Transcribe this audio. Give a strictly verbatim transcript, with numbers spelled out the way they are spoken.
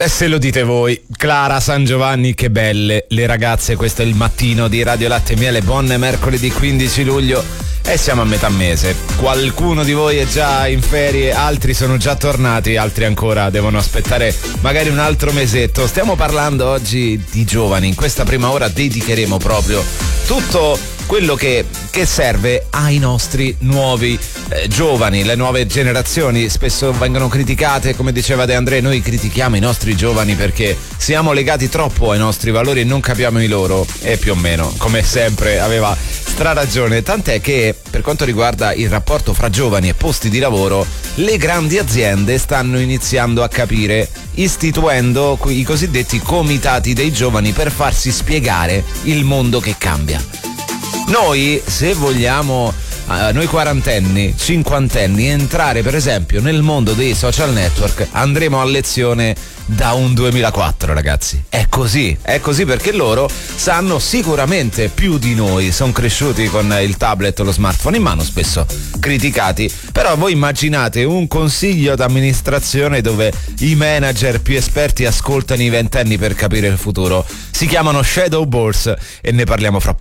E se lo dite voi, Clara San Giovanni, che belle le ragazze. Questo è il mattino di Radio Latte e Miele. Buon mercoledì quindici luglio e siamo a metà mese. Qualcuno di voi è già in ferie, altri sono già tornati, altri ancora devono aspettare magari un altro mesetto. Stiamo parlando oggi di giovani. In questa prima ora dedicheremo proprio tutto quello che, che serve ai nostri nuovi eh, giovani. Le nuove generazioni spesso vengono criticate, come diceva De André. Noi critichiamo i nostri giovani perché siamo legati troppo ai nostri valori e non capiamo i loro, e più o meno, come sempre, aveva straragione. Tant'è che per quanto riguarda il rapporto fra giovani e posti di lavoro, le grandi aziende stanno iniziando a capire, istituendo i cosiddetti comitati dei giovani per farsi spiegare il mondo che cambia. Noi, se vogliamo, uh, noi quarantenni, cinquantenni, entrare per esempio nel mondo dei social network, andremo a lezione da un duemilaquattro, ragazzi. È così, è così perché loro sanno sicuramente più di noi, sono cresciuti con il tablet o lo smartphone in mano, spesso criticati. Però voi immaginate un consiglio d'amministrazione dove i manager più esperti ascoltano i ventenni per capire il futuro. Si chiamano shadow boards e ne parliamo fra poco.